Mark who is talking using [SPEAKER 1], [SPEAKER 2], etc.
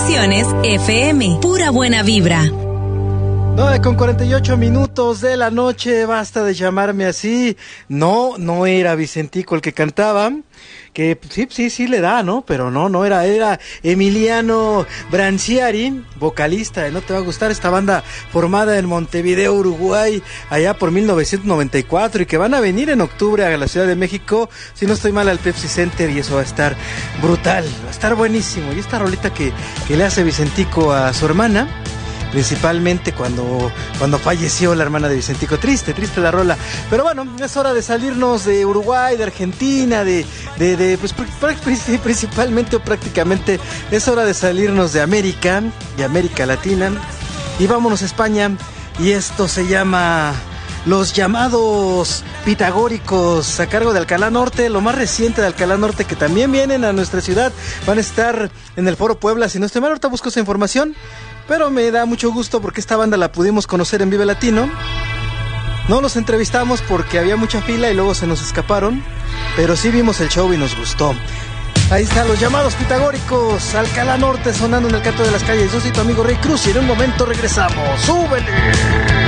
[SPEAKER 1] Estaciones FM. Pura buena vibra.
[SPEAKER 2] 9:48 de la noche, basta de llamarme así. No era Vicentico el que cantaba, que sí le da, ¿no? Pero no era Emiliano Branciari, vocalista de No Te Va a Gustar, esta banda formada en Montevideo, Uruguay, allá por 1994, y que van a venir en octubre a la Ciudad de México, si no estoy mal, al Pepsi Center, y eso va a estar brutal, va a estar buenísimo. Y esta rolita que le hace Vicentico a su hermana, principalmente cuando falleció la hermana de Vicentico. Triste la rola. Pero bueno, es hora de salirnos de Uruguay, de Argentina, pues principalmente o prácticamente es hora de salirnos de América Latina, y vámonos a España. Y esto se llama Los Llamados Pitagóricos, a cargo de Alcalá Norte, lo más reciente de Alcalá Norte, que también vienen a nuestra ciudad. Van a estar en el Foro Puebla, si no estoy mal, ahorita busco esa información. Pero me da mucho gusto porque esta banda la pudimos conocer en Vive Latino. No los entrevistamos porque había mucha fila y luego se nos escaparon, pero sí vimos el show y nos gustó. Ahí están Los Llamados Pitagóricos, Alcalá Norte, sonando en el canto de las calles. Yo soy tu amigo Rey Cruz y en un momento regresamos. ¡Súbele!